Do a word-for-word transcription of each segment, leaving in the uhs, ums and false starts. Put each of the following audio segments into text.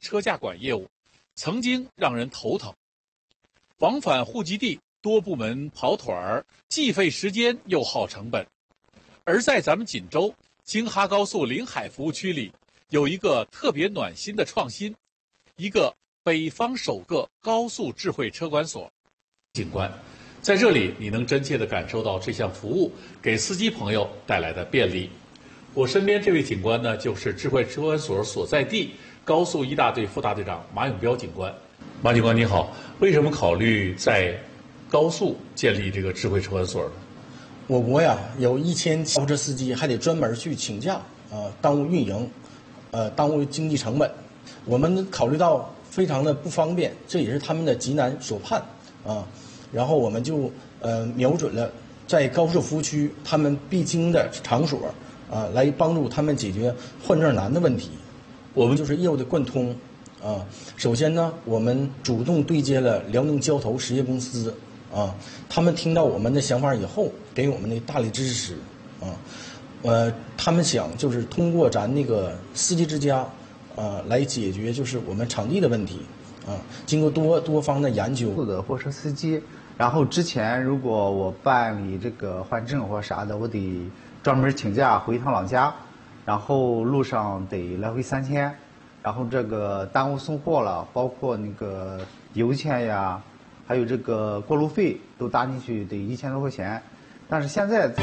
车价管业务，曾经让人头疼。往返户籍地多部门跑腿儿，既费时间又耗成本。而在咱们锦州京哈高速临海服务区里，有一个特别暖心的创新，一个北方首个高速智慧车管所。景观，在这里你能真切地感受到这项服务给司机朋友带来的便利。我身边这位警官呢，就是智慧车管所所在地高速一大队副大队长马永彪警官。马警官你好，为什么考虑在高速建立这个智慧车管所呢？ 我国呀有一千货车司机还得专门去请假，呃，耽误运营，呃，耽误经济成本。我们考虑到非常的不方便，这也是他们的急难所盼啊。然后我们就呃瞄准了在高速服务区他们必经的场所。啊，来帮助他们解决换证难的问题。我们就是业务的贯通。啊，首先呢，我们主动对接了辽宁交投实业公司。啊，他们听到我们的想法以后，给我们的大力支持。啊，呃，他们想就是通过咱那个司机之家，啊，来解决就是我们场地的问题。啊，经过多多方的研究的货车司机，然后之前如果我办理这个换证或啥的，我得专门请假回一趟老家，然后路上得来回三千，然后这个耽误送货了，包括那个油钱呀，还有这个过路费都搭进去得一千多块钱。但是现在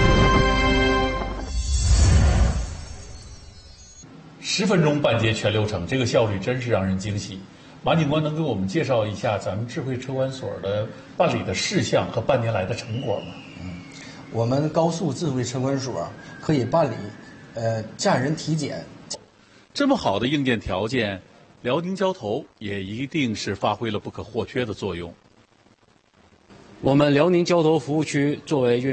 十分钟办结全流程，这个效率真是让人惊喜。马警官能给我们介绍一下咱们智慧车管所的办理的事项和半年来的成果吗？ 我们高速智慧车管所可以办理，呃，驾人体检。 这么好的硬件条件，辽宁交投也一定是发挥了不可或缺的作用。 我们辽宁交投服务区作为